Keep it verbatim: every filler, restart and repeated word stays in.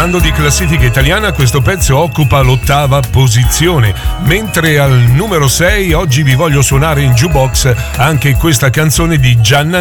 Parlando di classifica italiana, questo pezzo occupa l'ottava posizione, mentre al numero sei oggi vi voglio suonare in jukebox anche questa canzone di Gianna